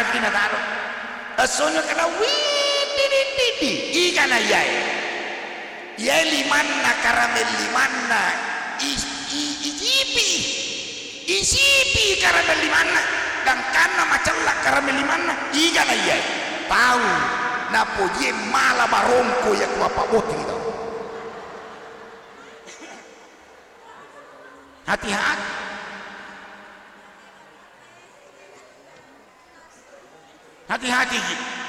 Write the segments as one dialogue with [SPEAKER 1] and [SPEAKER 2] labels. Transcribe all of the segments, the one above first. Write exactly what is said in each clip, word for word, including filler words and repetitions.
[SPEAKER 1] kina taro asono kana widi di di ikan ayai ya limanna karamel limanna ijipi isipi karamel limanna dan kana macalla karamel limanna ikan ayai tahu napo je mala barongko ya ku apa boti itu hati-hati hati-hati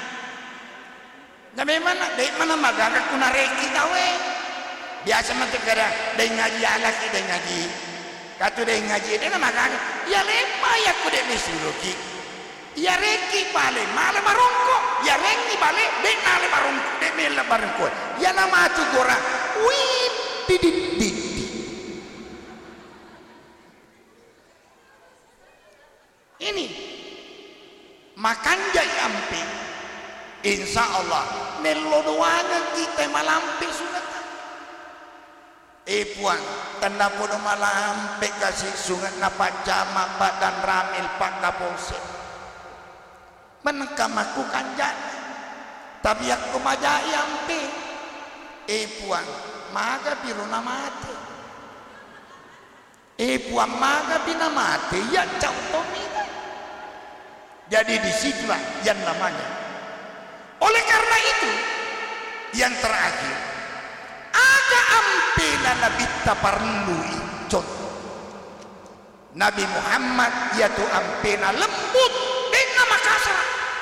[SPEAKER 1] na memang dari mana magaga kuna reki tawe biasa mah tegara dari ngaji alaki dari ngaji katu dari ngaji dia magaga ya lema ya ku de misuruki ya reki bale mala barongko ya reki bale de mala barongko de mala barongko ya nama tu gora wi didit didit ini makan jai ampi insya Allah melodoangan kita malampi sunat eh puan tanda podo malampi kasih sunat napa jama badan ramil pak kapolsek menekam aku kanjat tapi aku majai ampi eh puan maga biruna mati eh puan maga bina mati ya contoh ini. Jadi disitulah yang namanya. Oleh karena itu, yang terakhir, ada ampena Nabi taparlui contoh. Nabi Muhammad yaitu ampena lembut dengan makasar.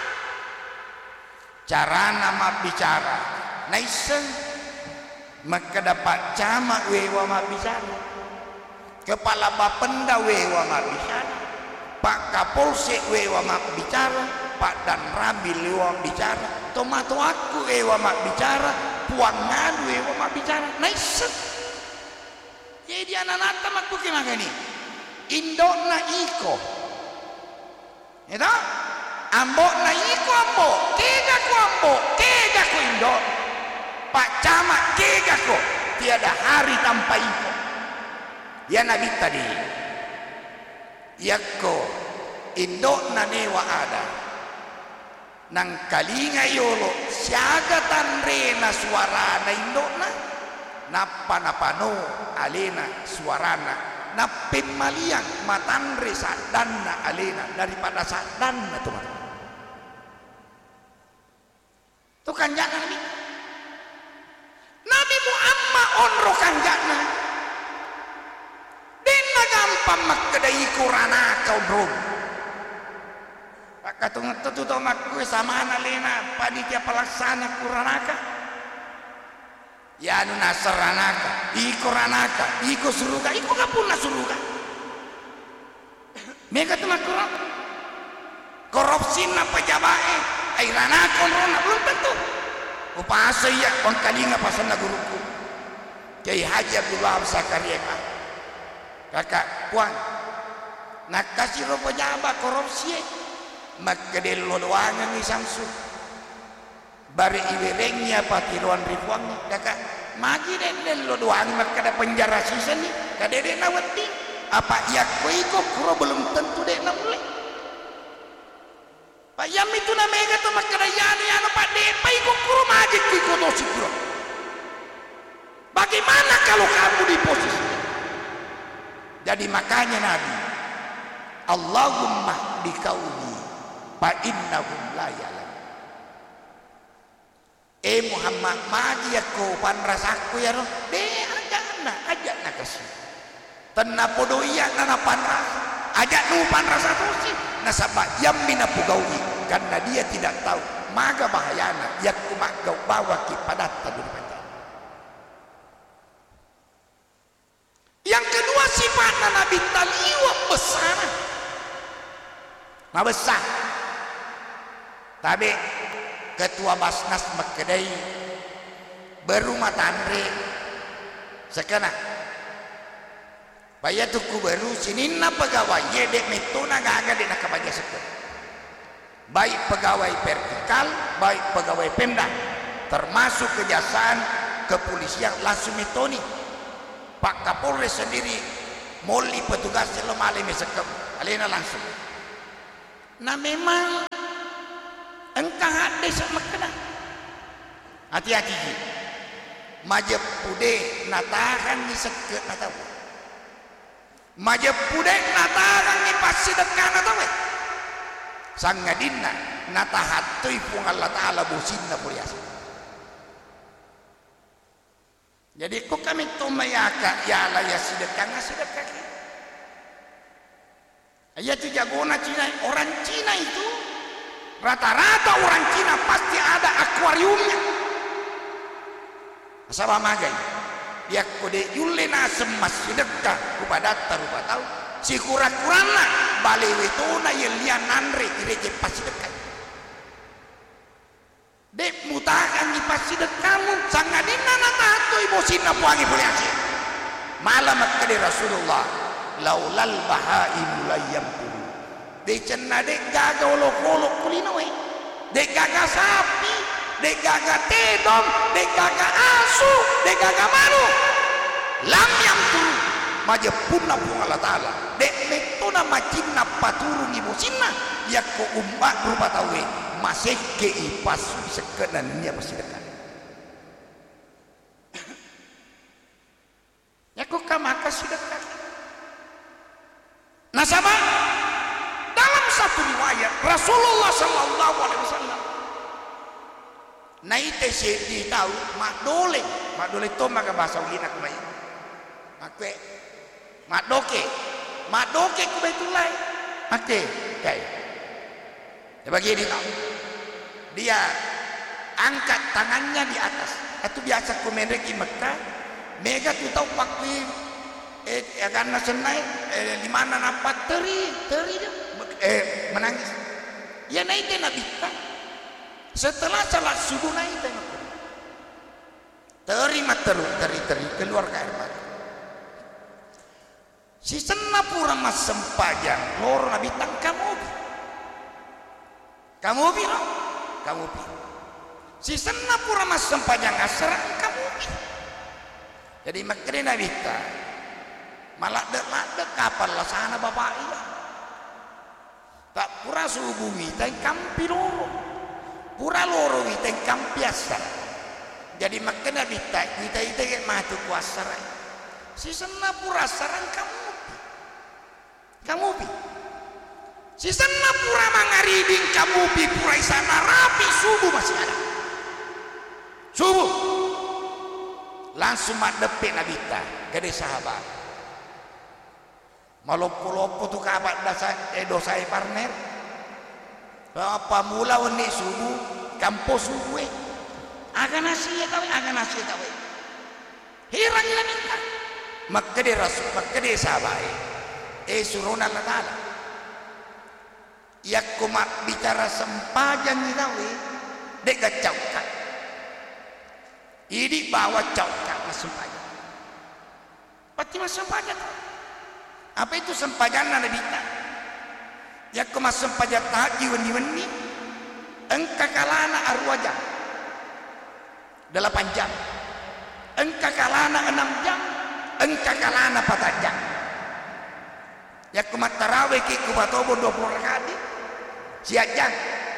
[SPEAKER 1] Cara nama bicara, naisen maka dapat camak wewa ma bicara. Kepala bapenda wewa ma bicara. Pak Kapolsek wewa mak bicara, Pak Dan Rabil wewa bicara, tomato aku wewa mak bicara, puangan wewa mak bicara, nice. Jadi anak-anak tamak bukan makanya ini, Indo na iko, itu, ambo na iko ambo, kega ku ambo, kega ku Indo, Pak Camat kega ku, tiada hari tanpa iko. Ya Nabi tadi. Yakko indok nanewa ada nang kalinga yolo siaga tanrena suarana indok na napa napano alena suarana nape maliang matanre sadanna alena daripada sadanna tuh tuh kan jangan Nabi Nabi Muhammad onro kan jangan gampang mak kedai kurana kau bro pak katung tu tu mak gue sama anak lena panitia pelaksana kuranaka ya anu nasaranaka i kuranaka i ko suruga i ko kapuna suruga mega tu mak kurang korupsi na pejabae ai ranaka rona belum tentu upasa ya pangkalinga pasan na guruku Kiai Haji Abdullah Zakaria kakak puan nak kasih ro pejabat korupsi maka delo doangan ni samsu bari iwerengnya patiruan ribuan kakak magi den delo doang maka ada penjara sisa ni kadede nawati apa ya ko iko kro belum tentu dek na mulai pak yam itu na mega to maka yani anu pak de pa iko kro magi ko iko dosi kro bagaimana kalau kamu di posisi jadi makanya Nabi Allahumma biqauli fa innahum la ya'lam eh Muhammad magi aku pan rasaku ya roh de ajak na ajak na kasih tanna podo iya na pan rasa ajak nu pan rasa tusi nasaba yamina pugauli karena dia tidak tahu maga bahayana yakku magau bawa ki padatta di depan. Yang kedua sifatnya Nabi taliwa besar nah besar tapi ketua Basnas Mekedai berumah tanre sekarang bayar tuku baru sini na pegawai yedek metona gaga di nak baca sekolah baik pegawai vertikal baik pegawai Pemda termasuk kejaksaan kepolisian langsung metoni Pak Kapolres sendiri moli petugas lo malam sekep alena langsung nah memang engkau hadis makna hati-hati majep pude natahan ni seket nataw majep pude natahan ni pasidekan nataw sangadinna natahatoy pung Allah Ta'ala busin na pulias. Jadi kok kami tumayaka ya Allah ya sedekah nggak sedekah ya itu jagona Cina. Orang Cina itu rata-rata orang Cina pasti ada akuariumnya sama magai dia kode yulena semas sedekah kepada tarupa tahu si kura-kurana balewetona yelian nanre ireje pasidekah dek mutakan di pasidekamu sangadina natato ibosina puangi puliasi malam kade Rasulullah laulal bahaim layam pulu dek cenna dek gaga olok-olok kulinoe dek gaga sapi dek gaga tedong dek gaga asu dek gaga malu lam yang turu maja punna pung Allah Ta'ala dek metona macinna paturung ibosina yakko umma berupa tawe masih keipas sekenannya pasidekah yakko kamaka sedekah nasabah dalam satu riwayat Rasulullah sallallahu alaihi wasallam naite sedi tahu mak dole mak dole to maka bahasa gina kumai makwe mak doke mak doke kubetulai ake kai ya bagi dia tahu dia angkat tangannya di atas itu biasa kumenreki Mekah mega tu tahu pakwi eh karena senai eh, di mana nampak teri teri dia eh menangis ya naik dia nabi setelah salat subuh naik dia terima teru teri teri keluar ke air mata si senapura mas sempajang lor nabi tang kamu kamu bilang kamu bilang si senapura mas sempajang asrang kamu bilang jadi makanya nabi tak malah dek-dek kapal lah sana bapak iya tak pura subuh kita kampi loro pura loro kita kampi asar jadi makanya kita kita itu kayak matu kuasa si sana pura sarang kamu kamu pi si sana pura mangariding kamu pi pura isana rapi subuh masih ada subuh langsung madepin nabita gede sahabat malopo-lopo tu kabat dasa eh dosa e partner apa mula wani subuh kampus subuh aga nasi ya tahu aga nasi ya tahu hirang ila minta maka dia rasul maka dia sahabat eh suruna Allah Ta'ala ya kumat bicara sempajan ni tahu dek gacau kan ini bawa caukan masuk aja pasti masuk aja apa itu sempajan nana bita ya kemas sempajan taji weni weni engka kalana arwaja delapan jam engka kalana enam jam engka kalana empat jam ya kemat tarawih ki kubatobo dua puluh rakaat siajang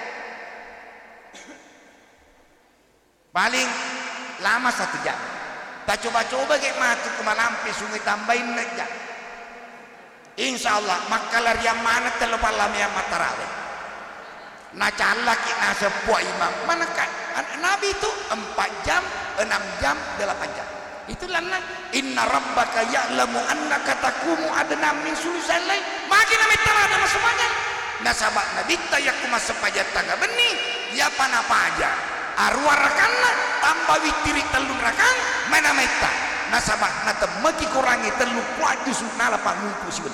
[SPEAKER 1] paling lama satu jam tak coba-coba kayak mati kemalampi sungai tambahin aja insya Allah makalar yang mana terlepas lama yang matarawih na calak na sebuah imam mana kan Nabi itu empat jam enam jam delapan jam itulah nak inna rabbaka ya'lamu annaka taqumu adna min sulusal lail makin Nabi telah ada semuanya nasabak Nabi tayaku masa pajat tangga beni ya panapa aja arwah rakanna tambah witiri telun rakan mana meta nasabah nata meki kurangi telu kuaju sunala pangumpu siun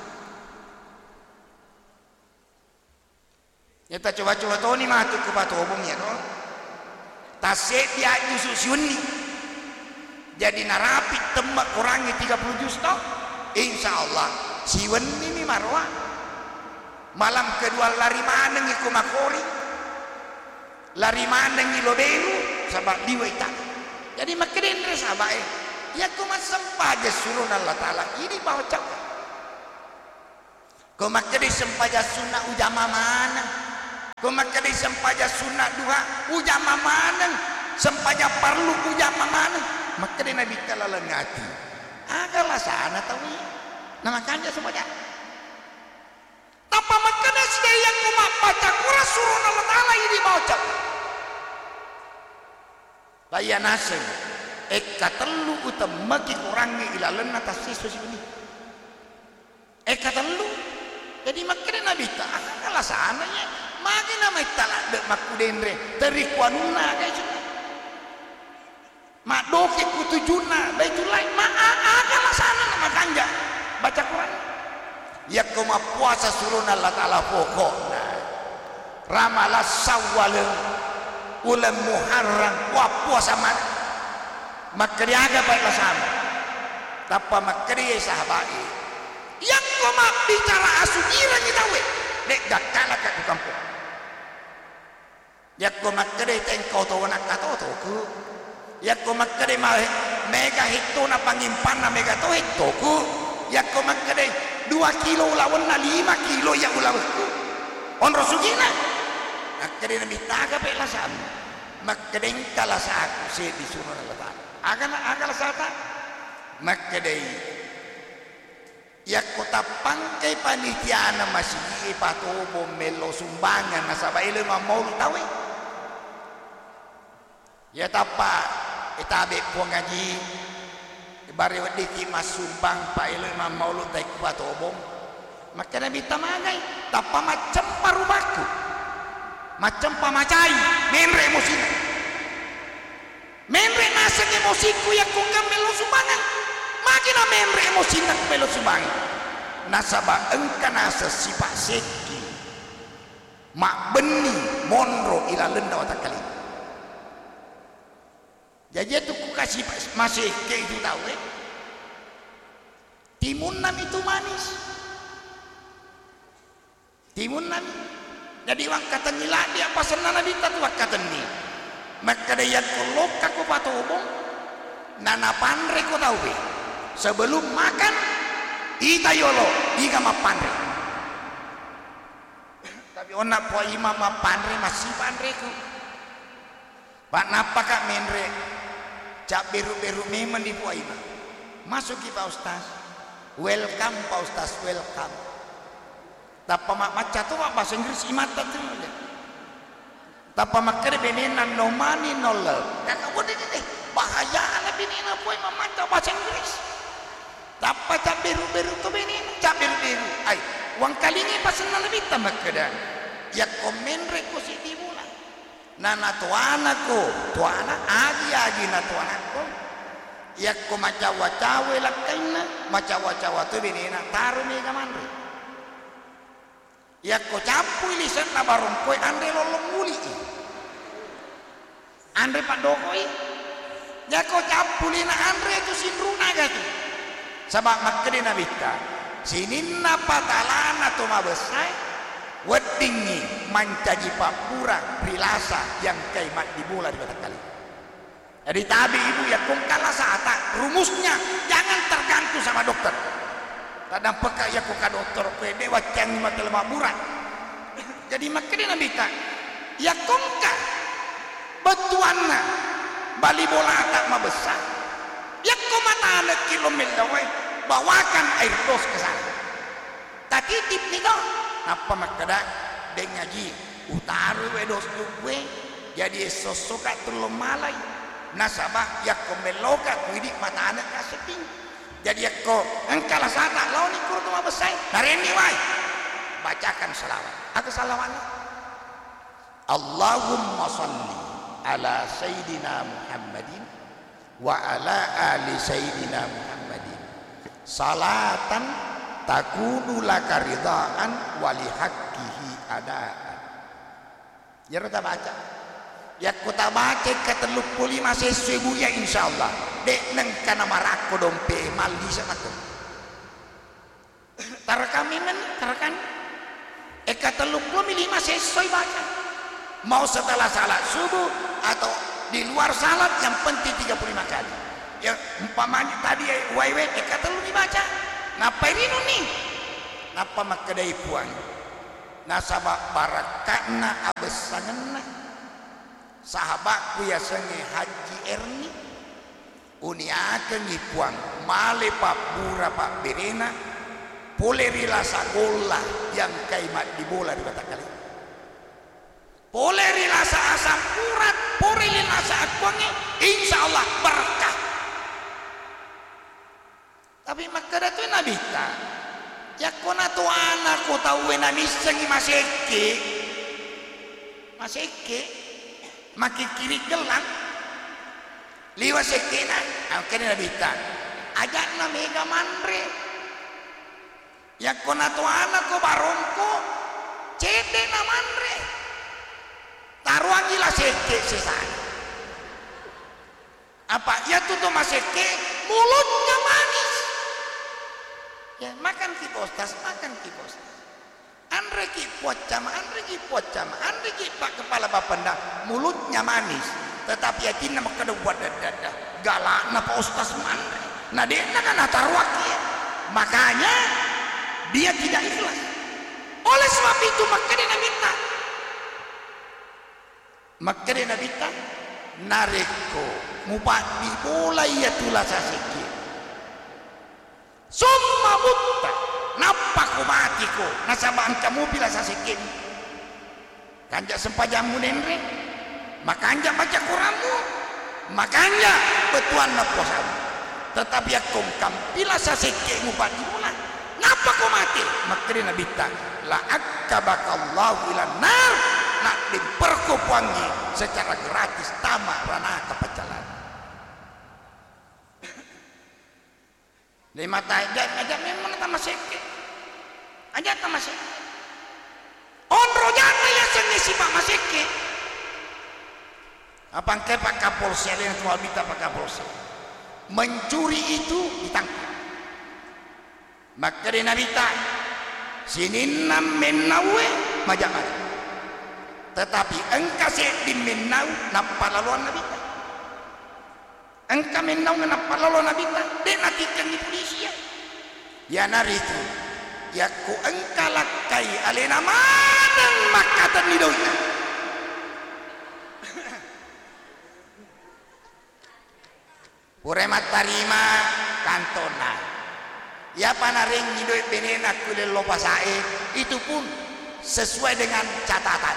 [SPEAKER 1] nyata coba-coba tahu ni matu ke batu obongnya no tasek dia jusuk siun ni jadi narapi tembak kurangi tiga puluh juz toh insyaallah siun ni marwah malam kedua lari maneng iku makori lari maneng ilobelu sabak diwaitan jadi makin res abae ya kumat sempaja suruh Allah Ta'ala ini bawa cakap kumat jadi sempaja sunnah ujama mana Kumakadi sempaja sunat duha ujama maneng sempaja perlu ujama maneng makadi nabi kala lengati agalah sana tawi nama kanja sempaja tapa makadi sedaya kumak baca Quran surah Allah Ta'ala ini baca daya naseng eka telu utam maki kurangi ilalan atas siswa sini eka telu jadi makadi nabi ta agalah sana ya magi nama italak dek makudendre teri kuanuna guys mak doke kutujuna baitulai ma agalah sana nama kanja baca Quran ya koma puasa surun Allah Ta'ala pokokna ramalah sawal ulam muharram wa puasa mak makri aga baiklah sama tapa makri sahabat yang koma bicara asukira kita we dek dakala ka kampung yakko makkade tengko to wana kato to ku yakko makkade ma mega hitto na pangimpanna mega to hitto ku yakko makkade dua kilo lawan na lima kilo ya ulawku on rasugina makkade na bitaga pe lasam makkade kala saku se di sunan Allah Ta'ala agana agala sata makkade yakko tapangkay panitia na masih patobo melo sumbangan nasaba ile mamol tawi ya tapa itabe po ngaji ibari wadi ki masumbang pa ile mamol tay patobo maka nabi tamangay tapa macam parubaku macam pamacai menre emosi menre nasag emosiku yakko melo sumbangan makin na membre emosi nak melo sumbangan nasaba engka nasa sifat seki mak beni monro ila lenda otak kali jadi itu ku kasih masih ke itu tahu eh timunan itu manis timunan jadi wang kata nila dia pasan nabi tatu kata ni maka dia kolok kaku patobong nana pandre ko tahu eh sebelum makan ita yolo ika mapandre tapi onak po imam mapandre masih pandre ku pak napa kak menre cak beru-beru memang di po imam masuk kita ustaz welcome pak ustaz welcome tapi mak maca tu mak bahasa Inggris imat tu tapi mak kere benenan no money no love kakak boleh ni bahaya lah benenan po imam maca bahasa Inggris tapa cak beru-beru tu benin cak beru-beru ay wang kali ni pasal na lebih tambah kedan ya komen reko si dimula nana tuana ko tuana agi-agi na tuana ko ya ko macawa-cawe lakaina macawa-cawa tu benin taru ni kamandre ya ko capu ilisan na barong koy andre lolong muli andre pak dokoi ya ko capu lina andre tu sindruna gatu sabak makkedi nabita sininna patalana tu mabesai wedingi mancaji papura prilasa yang kaimat dimula di kota kali jadi tabi ibu ya kongkala saata rumusnya jangan tergantung sama dokter kadang peka ya kuka dokter pede wacang matel maburan jadi makkedi nabita ya kongka betuanna bali bola tak mabesai ya komata ada kilometer we bawakan air dos ke sana tak titip ni dong apa makada deng ngaji utaru we dos we jadi sosok tulung malai nasabah ya komeloka kuidik mata anak kaseting jadi aku engkala sana lawan ikur tu mabesai nareni wai bacakan selawat aku salawatnya Allahumma salli ala sayyidina Muhammadin wa ala ali sayyidina Muhammadin salatan takunu laka ridhaan wali haqqihi adaan ya rata baca ya kota baca ke teluk puli masih sebu ya insyaallah dek neng kana marako dompe maldi sangat tarakami men tarakan eka teluk puli lima sesuai baca mau setelah salat subuh atau di luar salat yang penting tiga puluh lima kali ya umpamanya tadi waiwe kata lu dibaca ngapain ini nih ngapa mak kedai puang nasabak barakatna abesangenna sahabatku ya senge Haji Erni uniakeun ipuang male Pak Bura Pak Berena pole rilasa gola yang kaimat di bola di Batak kali pole rilasa asam urat pole rilasa akuange insyaallah berkah tapi makada tu nabita ya kona tu anak ko tahu nabi sengi maseke maseke maki kiri gelang liwa sekena alkena nabita ajak na mega manre ya kona tu anak ko barongko cede na manre taruangi la seke sesan apa ya tu tu maseke mulutnya manis ya makan ki postas makan ki postas andre ki pocama andre ki pocama andre ki pak kepala bapenda mulutnya manis tetapi yakin nama kada buat dada galak na postas mandre nah dia kan taruaki makanya dia tidak ikhlas oleh sebab itu maka dia minta maka dia minta nareko mubadi bola ia tulasa sikit summa mutta napa ko mati ko nasabang kamu bila sasikit kanja sempajamu nenre makanya baca Quranmu makanya betuan na puasamu tetapi aku kampila sasikit mubadi bola napa ko mati makri nabita la akabakallahu ila nar nak diperkupangi secara gratis tamak ranah kepecalan lima tajam aja memang tak masih aja tak masih on rojana ya seni si Pak masih apa engke Pak Kapolsek yang tua bita Pak Kapolsek mencuri itu ditangkap maka dia nabita sini nam menawe majalah tetapi engkau sih di menau napa laluan nabita engkau menau napa laluan nabita dia nanti di polisi ya ya nari itu ya ku engkau lakai alena manang makatan nidoina uremat tarima kantona ya panaring nidoy benena kulil lopasae itu pun sesuai dengan catatan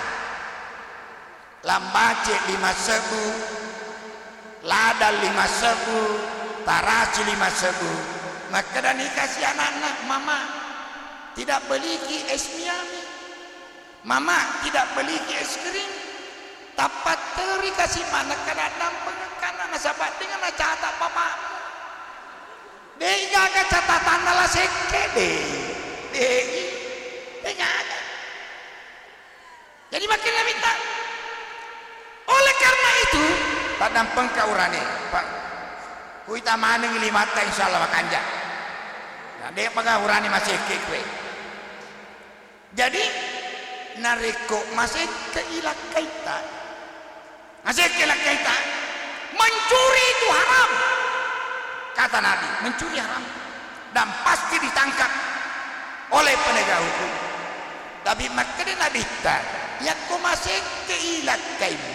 [SPEAKER 1] lambace lima sebu ladal lima sebu tarasi lima sebu maka dan dikasih anak-anak mama tidak beli ki es miami mama tidak beli ki es krim tapat teri kasih mana kadang pengekanan sahabat dengan catat papa deh jaga catatan ala seke deh deh deh ada jadi makinlah minta oleh karena itu tak dampeng kaurane Pak kuita maneng limata insyaallah makanja nah dia pagaurane masih kekwe jadi nariko masih keilak kaita masih keilak kaita mencuri itu haram kata Nabi mencuri haram dan pasti ditangkap oleh penegak hukum tapi maka dia Nabi tak ya kau masih keilak kaimu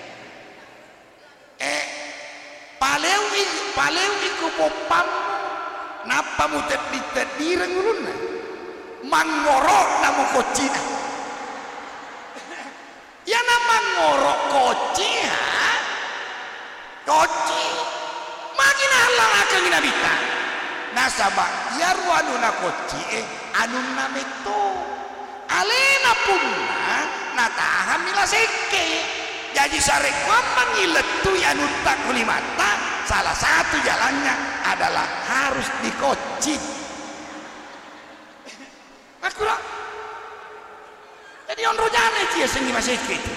[SPEAKER 1] eh paleu paleu iku popam napa mu tedit direnguluna mangorok namu kocina ya nama ngorok koci ha koci makin halang akan nabita nasabah ya ruanuna koci eh anunna meto alena punna natahan mila seke jadi sarek mengiletu ya nutak kulimata salah satu jalannya adalah harus dikoci akurat jadi on rojane cia sengi masih itu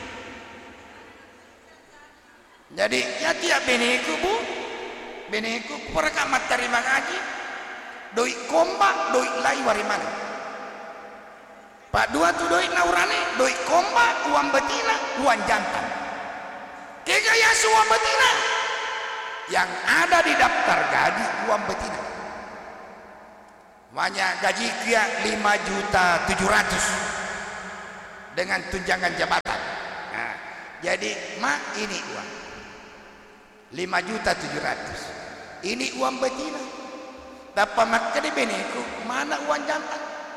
[SPEAKER 1] jadi ya tiap beneku bu beneku perekamat terima gaji doi komba doi lai warimana Pak dua tu doi naurane doi komba uang betina uang jantan kegaya uang betina yang ada di daftar gaji uang betina banyak gaji kia lima juta tujuh ratus dengan tunjangan jabatan. Nah, jadi mak ini uang lima juta tujuh ratus, ini uang betina. Dapat mak di beneku mana uang jantan?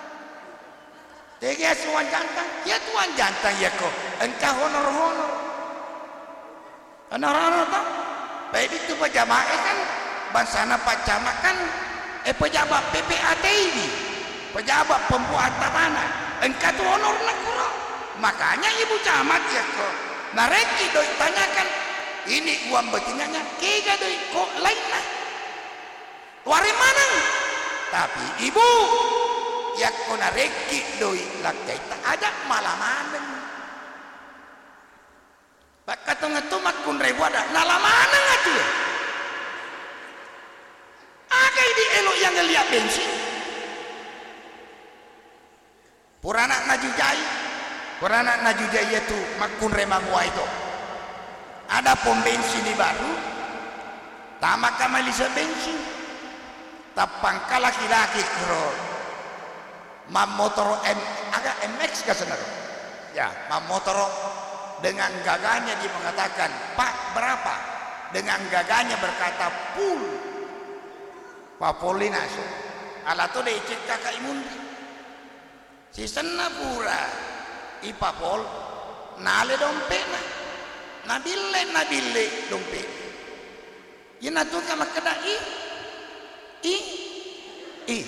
[SPEAKER 1] Tegas uang jantan, ya tuan jantan ya kok. Engkau honor honor, honor honor tak? Baik itu pejabat kan, bangsana pak camat kan, eh pejabat P P A T ini, pejabat pembuat tanah. Engkau tu honor nak kurang. Makanya ibu camat ya kok. Nareki doi tanyakan, ini uang betinanya, kega doi kok lain lah. Wari mana? Tapi ibu ya kona reki doi lakai tak ada malamanan. Pak kata ngetumak kun rewada nalamanan ngatu. Aga ini elok yang ngeliat bensin. Purana najujai, purana najujai itu makun remangwa itu. Ada pom bensin di baru, tamak kamalisa bensin. Tapang laki-laki kro mam motor M agak M X ke sana ya, mam motor dengan gagahnya dia mengatakan pak berapa, dengan gagahnya berkata pul papolinas ala to de cek kakak imundi si sana pura ipapol nale dompet na nabille nabille dompet yana tu ka makadai i i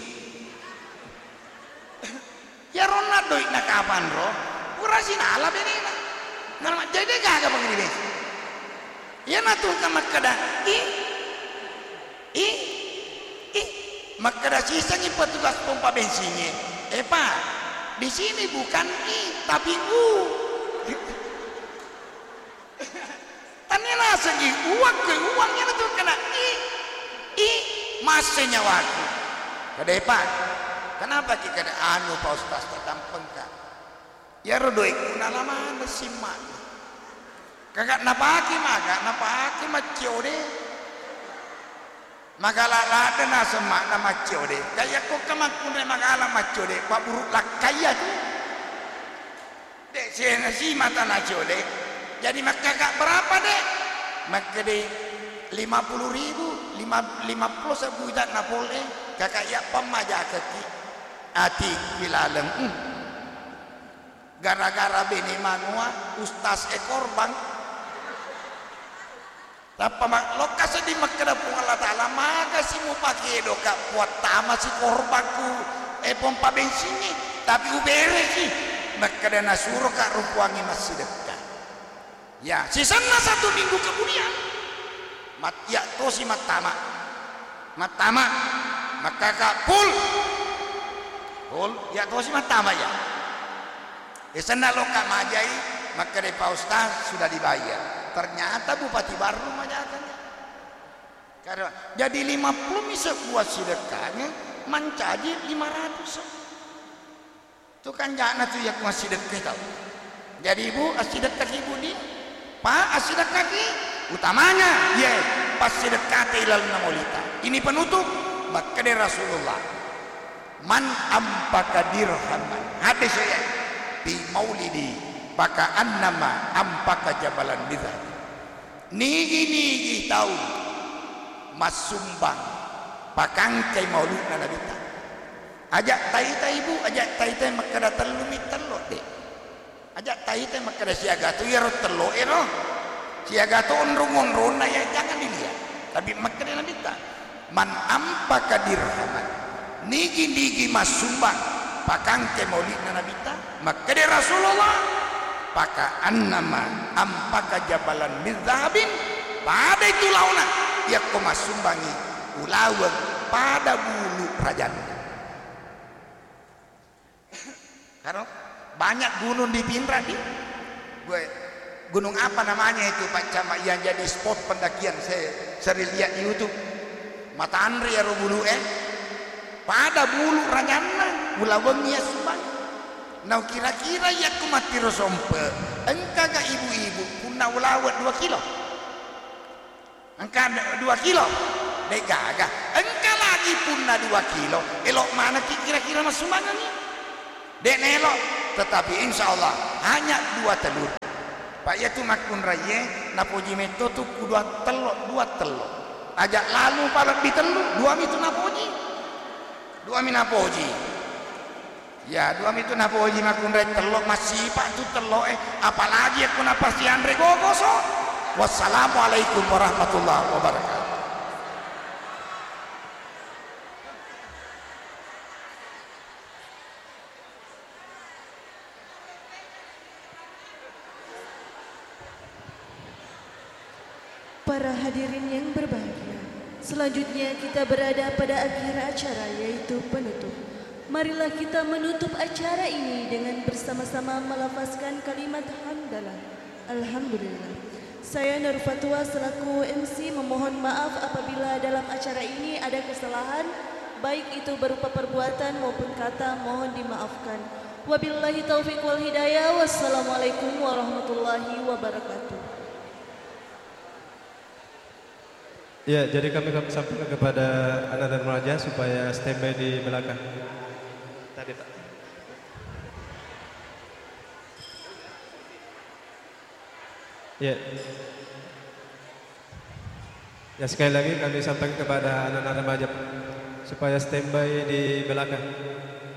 [SPEAKER 1] ya rona doi na kapan ro kurasin ala benina nama jadi kagak begini bes ya natu kama kada i i i makada sisa ni petugas pompa bensinnya eh pak di sini bukan i tapi u tanila segi uang ke uangnya itu kena i i masanya waktu ke depan. Kenapa kita ada anu Pak Ustaz tampeng kak ya rodoi kuna lama nasimak kakak napaki maka napaki maciode magala lada nasemak na maciode kayak kok kamakune magala maciode pak buruk lah kaya tu dek saya nasi mata naciode jadi mak kakak berapa dek maka dek lima puluh ribu lima lima puluh sebulan napole kakak ya pemaja kaki hati kilaleng hmm. Gara-gara bini manua ustaz ekor bang tapi lokasi di Makkah pun Allah Ta'ala maka si mu pakai doka buat tama si korbanku eh pompa bensinnya tapi ubere sih Makkah dan suruh kak rupuangi masih dekat ya si sana satu minggu kemudian mat ya to si matama matama maka kak pul pul ya to si matama ya di sana lo kak majai maka dari Pak Ustaz sudah dibayar ternyata Bupati Baru menyakannya karena jadi lima puluh bisa buat sedekahnya mencaji lima ratus itu kan jangan tuh ya masih sedekah tahu jadi ibu sedekah ibu di pak sedekah utamanya ya yeah, pas sedekah ilal namolita ini penutup maka dari Rasulullah man ampaka dirhaman hadis saya di maulidi maka annama ampaka jabalan bidzat nigi nigi tahu mas sumbang pakangkai maulud na nabita ajak tai tai ibu ajak tai tai makada telumi telok deh ajak tai tai makada siaga tu ya telok ero siaga tu onrung onrung na ya jangan dilihat tapi makada nabita man ampaka dirhaman nigi nigi mas sumbang pakangkai maulud na nabita makada Rasulullah paka annama ampaka jabalan midhabin pada itu launa ia koma sumbangi ulawang pada bulu kerajaan karena banyak gunung di Pindra di gue gunung apa namanya itu Pak Camat yang jadi spot pendakian saya sering lihat di YouTube mata Andri ya bulu eh pada bulu rajana ulawang ia sumbang. Nah kira-kira ya ku mati rosompe engkau gak ibu-ibu punna ulawat dua kilo engkau dua kilo dek gagah engkau lagi punna dua kilo elok mana kira-kira mas sumbangan ni dek nelok tetapi insya Allah hanya dua telur. Pak ya tu makun raya napoji meto tu dua telur, dua telur. Ajak lalu palat di telur, dua mi tu napoji. Dua mi napoji. Ya, dua mi tu napoji makun raya telur masih pak tu telur eh apalagi aku napasti Andre gogoso. Wassalamualaikum warahmatullahi wabarakatuh.
[SPEAKER 2] Para hadirin yang berbahagia, selanjutnya kita berada pada akhir acara yaitu penutup. Marilah kita menutup acara ini dengan bersama-sama melafazkan kalimat hamdalah. Alhamdulillah. Saya Nur Fatwa selaku M C memohon maaf apabila dalam acara ini ada kesalahan, baik itu berupa perbuatan maupun kata, mohon dimaafkan. Wabillahi taufiq wal hidayah. Wassalamualaikum warahmatullahi wabarakatuh.
[SPEAKER 3] Ya, jadi kami sampaikan kepada anak dan remaja supaya standby di belakang. Tadi Pak. Ya. Ya, sekali lagi kami sampaikan kepada anak-anak remaja supaya standby di belakang.